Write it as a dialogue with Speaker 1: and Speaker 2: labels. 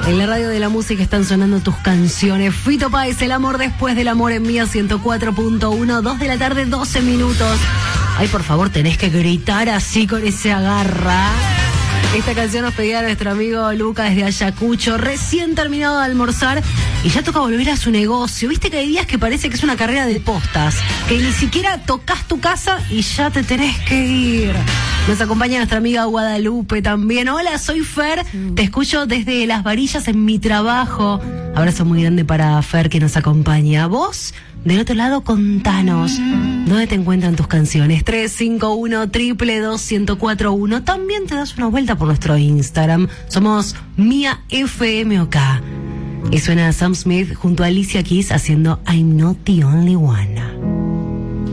Speaker 1: En la radio de la música están sonando tus canciones. Fito Páez, El amor después del amor en Mía 104.1, 2 de la tarde, 12 minutos. Ay, por favor, tenés que gritar así con ese agarra. Esta canción nos pedía nuestro amigo Luca desde Ayacucho, recién terminado de almorzar y ya toca volver a su negocio. Viste que hay días que parece que es una carrera de postas, que ni siquiera tocas tu casa y ya te tenés que ir. Nos acompaña nuestra amiga Guadalupe también. Hola, soy Fer, te escucho desde Las Varillas en mi trabajo. Abrazo muy grande para Fer que nos acompaña. ¿Vos? Del otro lado, contanos, ¿dónde te encuentran tus canciones? 351-222-1041. También te das una vuelta por nuestro Instagram. Somos Mía FMOK. Y suena Sam Smith junto a Alicia Keys haciendo I'm Not the Only One.